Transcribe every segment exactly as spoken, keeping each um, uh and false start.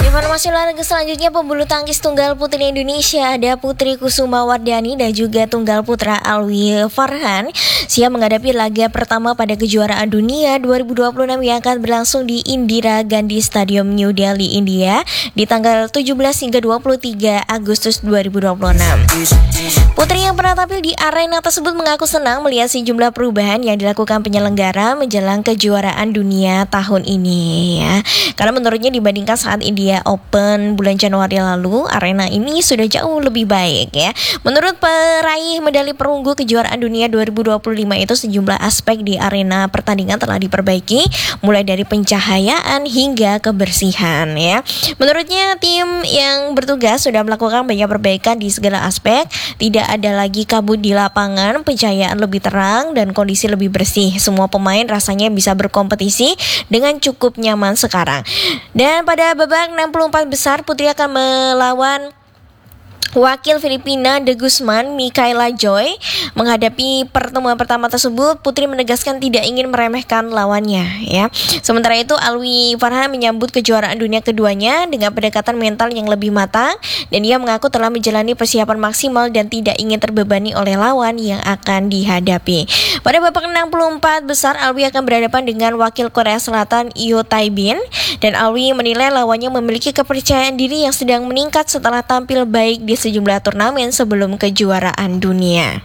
Informasi olahraga selanjutnya, pembulu tangkis tunggal putri Indonesia ada Putri Kusuma Wardani dan juga tunggal putra Alwi Farhan siap menghadapi laga pertama pada kejuaraan dunia dua ribu dua puluh enam yang akan berlangsung di Indira Gandhi Stadium New Delhi, India di tanggal tujuh belas hingga dua puluh tiga Agustus dua ribu dua puluh enam. Putri yang pernah tampil di arena tersebut mengaku senang melihat sejumlah perubahan yang dilakukan penyelenggara menjelang kejuaraan dunia tahun ini ya. Karena menurutnya dibandingkan saat India Open bulan Januari lalu, arena ini sudah jauh lebih baik ya. Menurut peraih medali perunggu kejuaraan dunia dua ribu dua puluh lima itu, sejumlah aspek di arena pertandingan telah diperbaiki, mulai dari pencahayaan hingga kebersihan ya. Menurutnya tim yang bertugas sudah melakukan banyak perbaikan di segala aspek. Tidak ada lagi kabut di lapangan, pencahayaan lebih terang dan kondisi lebih bersih. Semua pemain rasanya bisa berkompetisi dengan cukup nyaman sekarang. Dan pada babak enam puluh empat besar, Putri akan melawan wakil Filipina De Guzman, Mikaela Joy. Menghadapi pertemuan pertama tersebut, Putri menegaskan tidak ingin meremehkan lawannya ya. Sementara itu, Alwi Farhan menyambut kejuaraan dunia keduanya dengan pendekatan mental yang lebih matang, dan dia mengaku telah menjalani persiapan maksimal dan tidak ingin terbebani oleh lawan yang akan dihadapi. Pada babak enam puluh empat besar, Alwi akan berhadapan dengan wakil Korea Selatan, Io Tae-bin, dan Alwi menilai lawannya memiliki kepercayaan diri yang sedang meningkat setelah tampil baik di sejumlah turnamen sebelum kejuaraan dunia.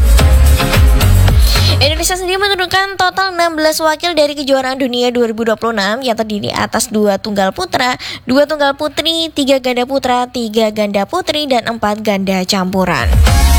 Indonesia sendiri menurunkan total enam belas wakil dari kejuaraan dunia dua ribu dua puluh enam yang terdiri atas dua tunggal putra, dua tunggal putri, tiga ganda putra, tiga ganda putri, dan empat ganda campuran.